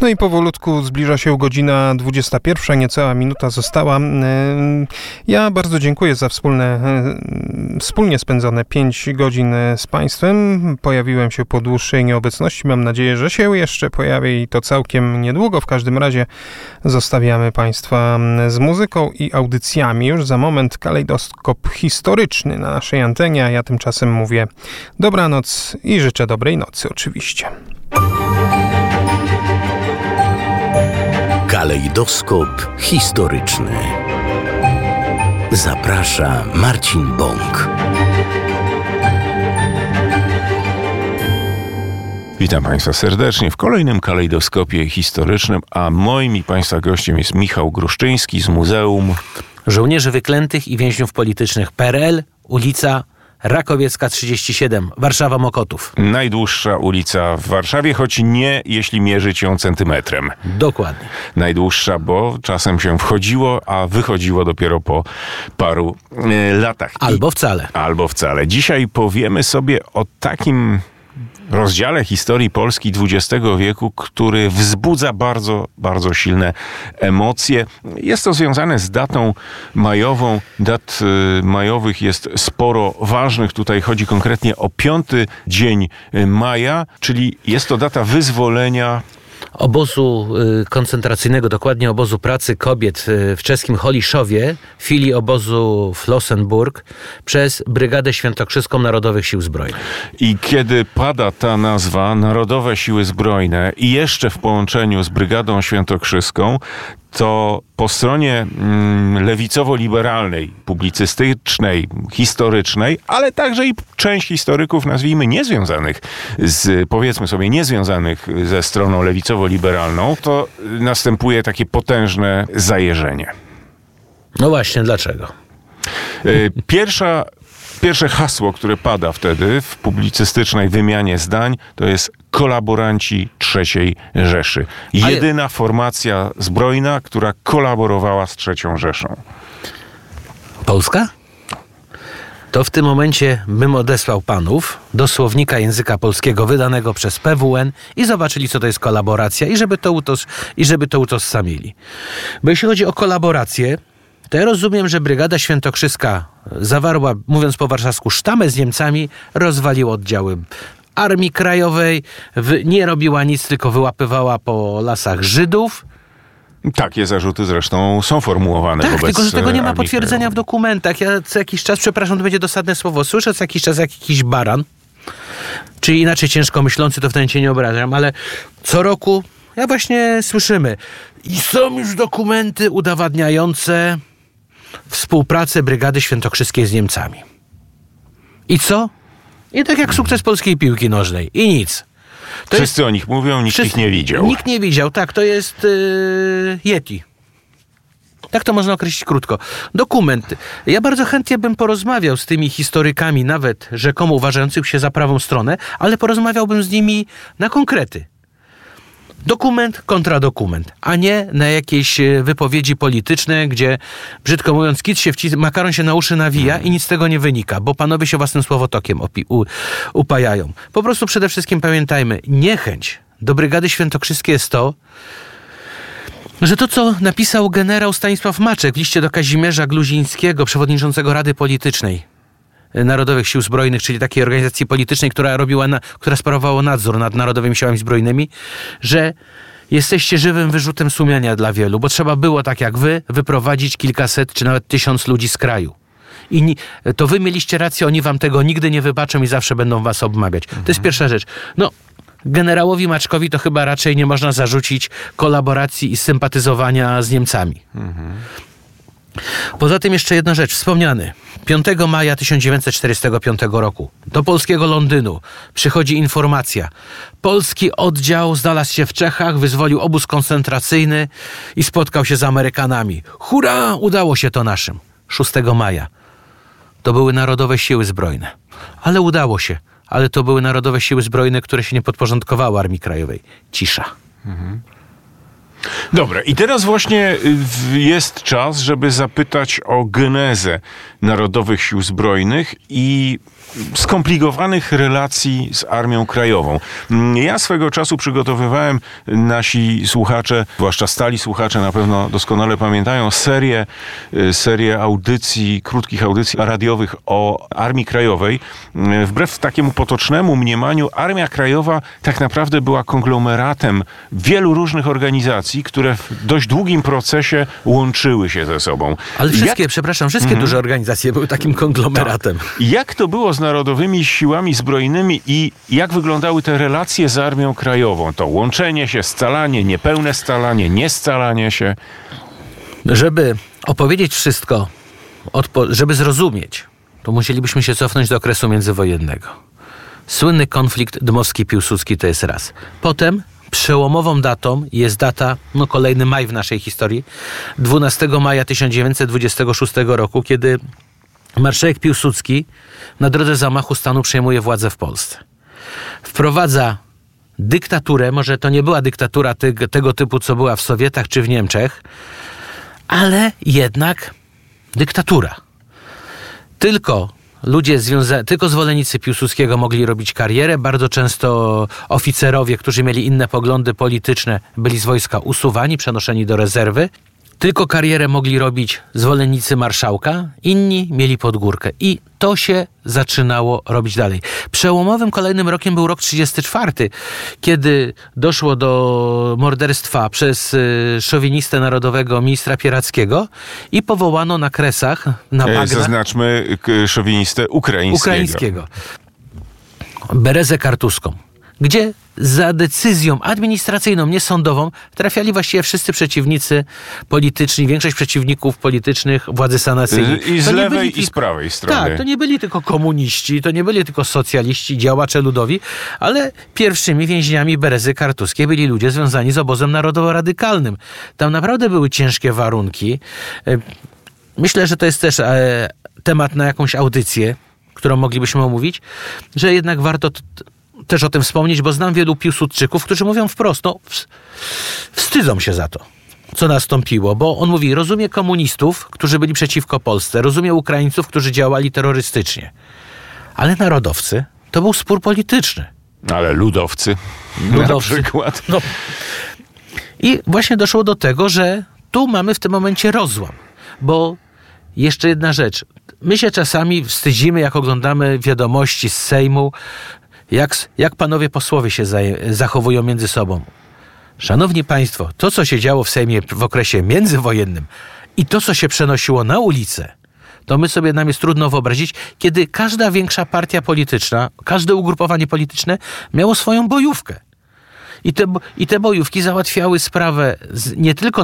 No i powolutku zbliża się godzina 21, niecała minuta została. Ja bardzo dziękuję za wspólnie spędzone 5 godzin z Państwem. Pojawiłem się po dłuższej nieobecności. Mam nadzieję, że się jeszcze pojawię i to całkiem niedługo. W każdym razie zostawiamy Państwa z muzyką i audycjami. Już za moment kalejdoskop historyczny na naszej antenie, a ja tymczasem mówię dobranoc i życzę dobrej nocy oczywiście. Kalejdoskop historyczny. Zaprasza Marcin Bąk. Witam Państwa serdecznie w kolejnym kalejdoskopie historycznym, a moim i Państwa gościem jest Michał Gruszczyński z Muzeum Żołnierzy Wyklętych i Więźniów Politycznych PRL, ulica Rakowiecka 37, Warszawa Mokotów. Najdłuższa ulica w Warszawie, choć nie jeśli mierzyć ją centymetrem. Dokładnie. Najdłuższa, bo czasem się wchodziło, a wychodziło dopiero po paru latach. Albo wcale. Dzisiaj powiemy sobie o takim rozdziale historii Polski XX wieku, który wzbudza bardzo, bardzo silne emocje. Jest to związane z datą majową. Dat majowych jest sporo ważnych. Tutaj chodzi konkretnie o 5 dzień maja, czyli jest to data wyzwolenia obozu koncentracyjnego, dokładnie obozu pracy kobiet w czeskim Holiszowie, filii obozu Flossenburg, przez Brygadę Świętokrzyską Narodowych Sił Zbrojnych. I kiedy pada ta nazwa Narodowe Siły Zbrojne i jeszcze w połączeniu z Brygadą Świętokrzyską, to po stronie lewicowo-liberalnej, publicystycznej, historycznej, ale także i część historyków, nazwijmy, niezwiązanych niezwiązanych ze stroną lewicowo-liberalną, to następuje takie potężne zajeżenie. No właśnie, dlaczego? Pierwsze hasło, które pada wtedy w publicystycznej wymianie zdań, to jest kolaboranci III Rzeszy. Jedyna formacja zbrojna, która kolaborowała z III Rzeszą. Polska? To w tym momencie bym odesłał panów do słownika języka polskiego wydanego przez PWN i zobaczyli, co to jest kolaboracja i żeby to utożsamili. Bo jeśli chodzi o kolaborację, to ja rozumiem, że Brygada Świętokrzyska zawarła, mówiąc po warszawsku, sztamę z Niemcami, rozwaliła oddziały Armii Krajowej, nie robiła nic, tylko wyłapywała po lasach Żydów. Takie zarzuty zresztą są formułowane wobec tylko że tego nie ma Armii potwierdzenia Krajowej. w dokumentach. Ja co jakiś czas, przepraszam, to będzie dosadne słowo, słyszę co jakiś czas jak jakiś baran, czy inaczej ciężko myślący, to wtedy cię nie obrażam, ale co roku właśnie słyszymy i są już dokumenty udowadniające współpracę Brygady Świętokrzyskiej z Niemcami. I co? I tak jak sukces polskiej piłki nożnej. I nic. Wszyscy o nich mówią, nikt ich nie widział. Nikt nie widział, tak. To jest Yeti. Tak to można określić krótko. Dokumenty. Ja bardzo chętnie bym porozmawiał z tymi historykami, nawet rzekomo uważających się za prawą stronę, ale porozmawiałbym z nimi na konkrety. Dokument kontra dokument, a nie na jakieś wypowiedzi polityczne, gdzie, brzydko mówiąc, makaron się na uszy nawija i nic z tego nie wynika, bo panowie się własnym słowotokiem upajają. Po prostu przede wszystkim pamiętajmy, niechęć do Brygady Świętokrzyskiej jest to, że to, co napisał generał Stanisław Maczek w liście do Kazimierza Gluzińskiego, przewodniczącego Rady Politycznej Narodowych Sił Zbrojnych, czyli takiej organizacji politycznej, która sprawowała nadzór nad Narodowymi Siłami Zbrojnymi, że jesteście żywym wyrzutem sumienia dla wielu, bo trzeba było, tak jak wy, wyprowadzić kilkaset czy nawet 1000 ludzi z kraju. I to wy mieliście rację, oni wam tego nigdy nie wybaczą i zawsze będą was obmawiać. To jest pierwsza rzecz. Generałowi Maczkowi to chyba raczej nie można zarzucić kolaboracji i sympatyzowania z Niemcami. Poza tym jeszcze jedna rzecz, wspomniany. 5 maja 1945 roku do polskiego Londynu przychodzi informacja. Polski oddział znalazł się w Czechach, wyzwolił obóz koncentracyjny i spotkał się z Amerykanami. Hurra! Udało się to naszym. 6 maja. To były Narodowe Siły Zbrojne. Ale udało się. Ale to były Narodowe Siły Zbrojne, które się nie podporządkowały Armii Krajowej. Cisza. Dobra, i teraz właśnie jest czas, żeby zapytać o genezę Narodowych Sił Zbrojnych i skomplikowanych relacji z Armią Krajową. Ja swego czasu przygotowywałem, nasi słuchacze, zwłaszcza stali słuchacze na pewno doskonale pamiętają, serię audycji, krótkich audycji radiowych o Armii Krajowej. Wbrew takiemu potocznemu mniemaniu, Armia Krajowa tak naprawdę była konglomeratem wielu różnych organizacji, które w dość długim procesie łączyły się ze sobą. Ale wszystkie duże organizacje były takim konglomeratem. Tak. Jak to było z Narodowymi Siłami Zbrojnymi i jak wyglądały te relacje z Armią Krajową? To łączenie się, scalanie, niepełne scalanie, niescalanie się? Żeby opowiedzieć wszystko, żeby zrozumieć, to musielibyśmy się cofnąć do okresu międzywojennego. Słynny konflikt Dmowski-Piłsudski to jest raz. Potem przełomową datą jest data, kolejny maj w naszej historii, 12 maja 1926 roku, kiedy marszałek Piłsudski na drodze zamachu stanu przejmuje władzę w Polsce. Wprowadza dyktaturę, może to nie była dyktatura tego typu, co była w Sowietach czy w Niemczech, ale jednak dyktatura. Tylko zwolennicy Piłsudskiego mogli robić karierę. Bardzo często oficerowie, którzy mieli inne poglądy polityczne, byli z wojska usuwani, przenoszeni do rezerwy. Tylko karierę mogli robić zwolennicy marszałka, inni mieli podgórkę. I to się zaczynało robić dalej. Przełomowym kolejnym rokiem był rok 1934, kiedy doszło do morderstwa przez szowinistę narodowego ministra Pierackiego i powołano na Kresach, na bagnach... Zaznaczmy szowinistę ukraińskiego. Berezę Kartuską, gdzie za decyzją administracyjną, nie sądową, trafiali właściwie wszyscy przeciwnicy polityczni, większość przeciwników politycznych władzy sanacyjnej. I z lewej, i z prawej strony. Tak, to nie byli tylko komuniści, to nie byli tylko socjaliści, działacze ludowi, ale pierwszymi więźniami Berezy Kartuskiej byli ludzie związani z obozem narodowo-radykalnym. Tam naprawdę były ciężkie warunki. Myślę, że to jest też temat na jakąś audycję, którą moglibyśmy omówić, że jednak warto też o tym wspomnieć, bo znam wielu Piłsudczyków, którzy mówią wprost, wstydzą się za to, co nastąpiło, bo on mówi, rozumie komunistów, którzy byli przeciwko Polsce, rozumie Ukraińców, którzy działali terrorystycznie, ale narodowcy to był spór polityczny. Ale ludowcy. Na przykład. I właśnie doszło do tego, że tu mamy w tym momencie rozłam, bo jeszcze jedna rzecz. My się czasami wstydzimy, jak oglądamy wiadomości z Sejmu, jak panowie posłowie się zachowują między sobą. Szanowni państwo, to co się działo w Sejmie w okresie międzywojennym i to co się przenosiło na ulicę, to nam jest trudno wyobrazić, kiedy każda większa partia polityczna, każde ugrupowanie polityczne miało swoją bojówkę. I te bojówki załatwiały sprawę nie tylko